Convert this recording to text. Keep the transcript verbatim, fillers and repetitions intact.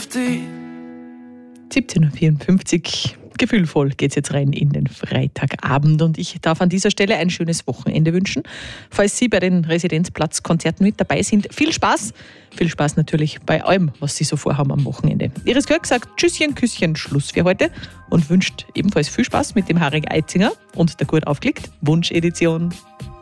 auf dich. siebzehn Uhr vierundfünfzig. Gefühlvoll geht's jetzt rein in den Freitagabend und ich darf an dieser Stelle ein schönes Wochenende wünschen. Falls Sie bei den Residenzplatzkonzerten mit dabei sind, viel Spaß. Viel Spaß natürlich bei allem, was Sie so vorhaben am Wochenende. Iris Görg sagt Tschüsschen, Küsschen, Schluss für heute und wünscht ebenfalls viel Spaß mit dem Harig Eitzinger und der Gut aufgelegt Wunschedition.